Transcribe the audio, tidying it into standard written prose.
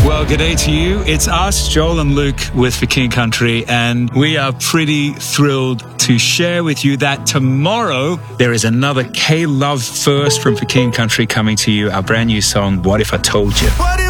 Well, g'day to you. It's us, Joel and Luke, with For King Country, and we are pretty thrilled to share with you that tomorrow there is another K-Love first from For King Country coming to you, our brand new song, What If I Told You.